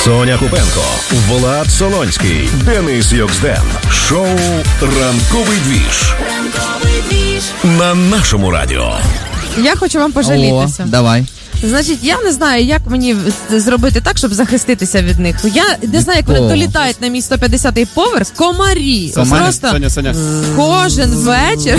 Соня Купенко, Влад Солонський, Денис Йоксден. Шоу «Ранковий двіж». На нашому радіо. Я хочу вам пожалітися. О, давай. Значить, я не знаю, як мені зробити так, щоб захиститися від них. Я не знаю, як вони долітають на мій 150-й поверх. Комарі. Просто Соня. Кожен вечір...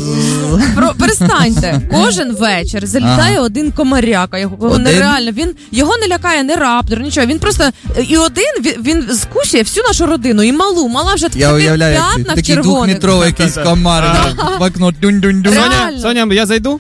Перестаньте. Кожен вечір залітає один комаряка. Нереально. Його не лякає не раптор, нічого. Він просто... І один, він скушує всю нашу родину. І малу. Мала вже в таких п'ятнах червоних. Такий двохметровий якийсь комар. В окно. Соня, я зайду?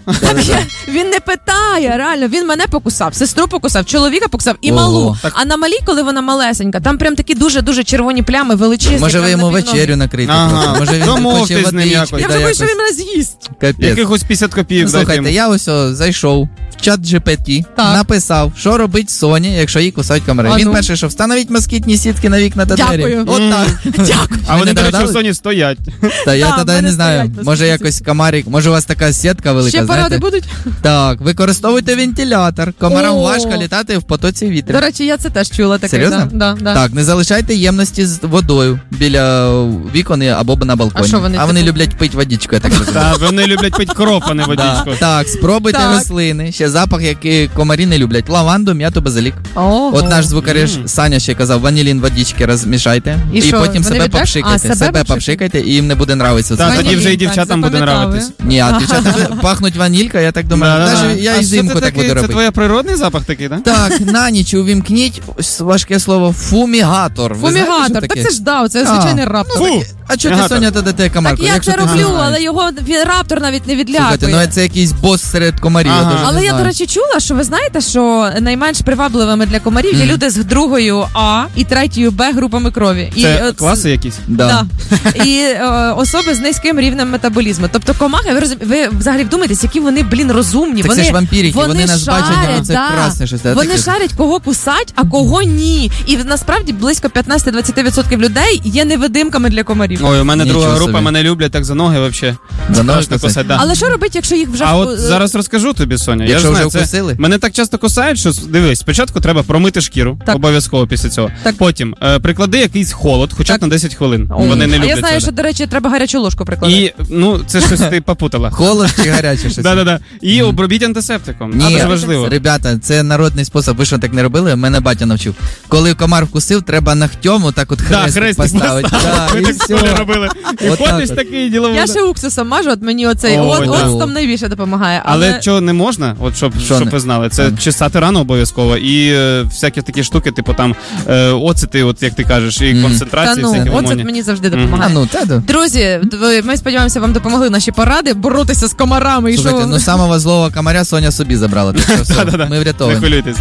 Він не питає, реально. Він мене покусав, сестру покусав, чоловіка покусав і малу. А на малій, коли вона малесенька, там прям такі дуже-дуже червоні плями, величезні. Може ви йому вечерю накрити? Може він хоче водички. Я вже боюсь, що він мене з'їсть. Якихось 50 копійок. Слухайте, я ось зайшов в чат GPT, написав, що робить Соні, якщо її кусають комари. Він перше, що встановіть москітні сітки на вікна та двері. Дякую. От так. Дякую. А вони, до речі, у Соні стоять. Та я тоді не знаю, може якось комарик, може у вас така сітка велика, ще знаєте? поради будуть? Так, використовуйте вентилятор. Комарам важко літати в потоці вітру. До речі, я це теж чула таке. Серйозно? Да. Так, не залишайте ємності з водою біля вікон або на балконі. А що вони? А вони люблять пити водичку, я так розумію. Так, вони люблять пити кроп, а не водичку. Так, спробуйте рослини. Ще запах, який комарі не люблять. Лаванду, м'яту, базилік. От наш звукариш Саня ще казав, ванілін водички розмішайте. І потім себе попшикайте. Себе попшикайте, і їм не буде нравитися. Так, тоді вже і дівчатам буде нравитись. Ні, а дівчата пахнуть ванілька, я так думаю. Навіть я і взимку так буду робити. Це твій природний запах такий, так? Так, на ніч увімкніть важке слово фумігатор. Фумігатор, так це ж це звичайний раптор. А чого ти, Соня, тоді те комарку? Так я це роблю, але його раптор навіть не відлякує. Слухайте, ну це якийсь бос серед комарів. Але я, до речі, чула, що ви знаєте, що найменш привабливими для комарів є люди з 2-ю А і 3-ю Б групами крові. Це класи якісь? Да. І особи з низьким рівнем метаболізму. Тобто комахи, ви взагалі вдумаєтесь, які вони, розумні. Так це ж вампірики, вони нас бачать, це красне щось. Вони шарять, кого кусать, а кого ні. І насправді близько 15-20% людей є невидимками для комарів. Ой, у мене друга група, мене люблять так за ноги взагалі. За ноги кусать, да. Але що робити, якщо їх вже... А от зараз розкажу тобі, Соня. Якщо я ж знаю, вже вкусили? Мене так часто кусають, що, дивись, спочатку треба промити шкіру, обов'язково після цього. Так. Потім приклади якийсь холод, хоча б на 10 хвилин. Вони не люблять. А я знаю, що, до речі, треба гарячу ложку прикладати. І, це щось ти попутала. Холод чи гаряче щось? Да. І обробіть антисептиком. Ні, це важливо. Ребята, це народний спосіб. Ви що так не робили? Мене батя навчив. Коли комар вкусив, треба ногтем отак от хрест поставити. Ми так все робили. І ходиш такий діловий. Я ще уксусом мажу, от мені оцей оцтом найбільше допомагає. Але чого не можна, от щоб ви знали, це чесати рану обов'язково. І всякі такі штуки, типу там оцети, от як ти кажеш, і концентрації, всякі гормони. Оцет мені завжди допомагає. Друзі, ми сподіваємося, вам допомогли наші поради боротися з комарами. Слухайте, ну самого злого комаря Соня собі забрала. Ми врятовані. Не хвилюйтесь.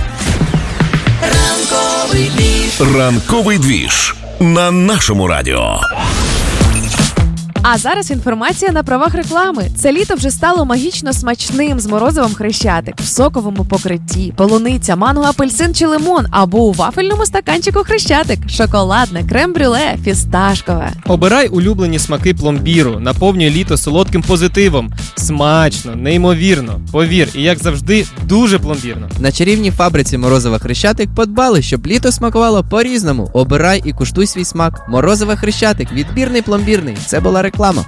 Ранковий двіж на нашому радіо. А зараз інформація на правах реклами. Це літо вже стало магічно смачним з морозивом Хрещатик в соковому покритті, полуниця, манго, апельсин чи лимон або у вафельному стаканчику Хрещатик, шоколадне, крем-брюле, фісташкове. Обирай улюблені смаки пломбіру, наповнюй літо солодким позитивом. Смачно, неймовірно, повір, і як завжди, дуже пломбірно. На чарівній фабриці морозива Хрещатик подбали, щоб літо смакувало по-різному. Обирай і куштуй свій смак. Морозива Хрещатик, відбірний пломбірний. Це була реклама.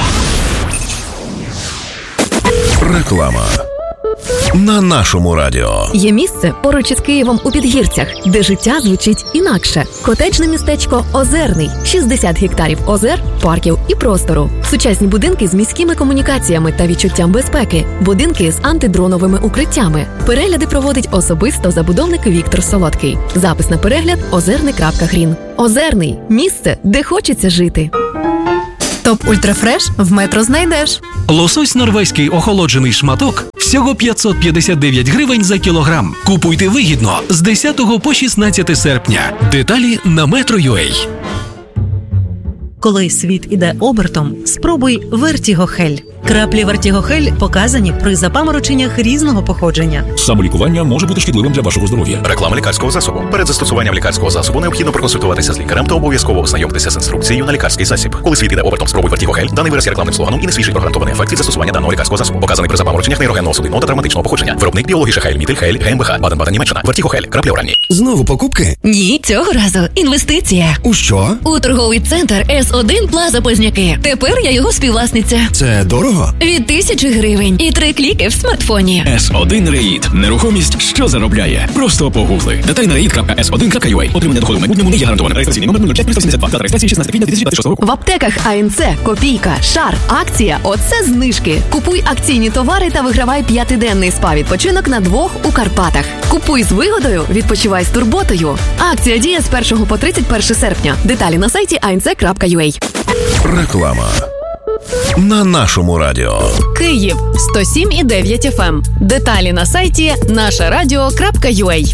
Реклама на нашому радіо. Є місце поруч із Києвом у Підгірцях, де життя звучить інакше. Котеджне містечко Озерний. 60 гектарів озер, парків і простору. Сучасні будинки з міськими комунікаціями та відчуттям безпеки. Будинки з антидроновими укриттями. Перегляди проводить особисто забудовник Віктор Солодкий. Запис на перегляд озерний.грін. Озерний. Місце, де хочеться жити. Топ Ультрафреш в Метро знайдеш. Лосось норвезький охолоджений шматок всього 559 гривень за кілограм. Купуйте вигідно з 10 по 16 серпня. Деталі на Metro.ua. Коли світ іде обертом, спробуй Vertigo Gel. Краплі Вертігохель показані при запамороченнях різного походження. Самолікування може бути шкідливим для вашого здоров'я. Реклама лікарського засобу. Перед застосуванням лікарського засобу необхідно проконсультуватися з лікарем та обов'язково ознайомитися з інструкцією на лікарський засіб. Коли світ іде обертом, спробуй Вертігохель. Даний вираз є рекламним слоганом і не свідчить про гарантований ефект від застосування даного лікарського засобу. Показаний при запамороченнях нейрогенного судинного та травматичного походження. Виробник біологіше Хейль, Мітель, Хейль, ГМБХ, Баден-Баден, Німеччина. Вертігохель. Краплі оранні. Знову покупки? Ні, цього разу інвестиція. У що? У торговий центр С1 Плаза Позняки. Тепер я його співвласниця. Це дорого? Від 1000 гривень і 3 кліки в смартфоні. С1 Реїд. Нерухомість, що заробляє. Просто погугли. Деталі на reid.s1.ua. Отримання доходу в майбутньому не є гарантоване. Реєстраційний номер 05372. Дата реєстрації 16 квітня 2026 року. В аптеках АНЦ, Копійка, Шар, акція – оце знижки. Купуй акційні товари та вигравай 5-денний спа-відпочинок на 2 у Карпатах. Купуй з вигодою, відпочивай з турботою. Акція діє з 1 по 31 серпня. Деталі на сайті anc.ua. Реклама на нашому радіо. Київ 107,9 FM. Деталі на сайті нашарадіо.ua.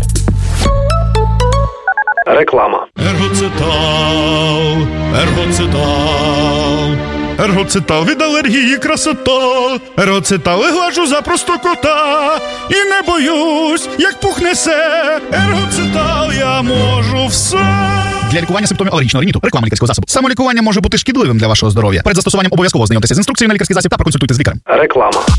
Реклама. Ергоцитал від алергії красота. Ергоцитал глажу за кота. І не боюсь, як пухне се. Ергоцитал я можу все. Для лікування симптомів алергічного риніту. Реклама лікарського засобу. Самолікування може бути шкідливим для вашого здоров'я. Перед застосуванням обов'язково ознайомтеся з інструкцією на лікарський засіб та проконсультуйте з лікарем. Реклама.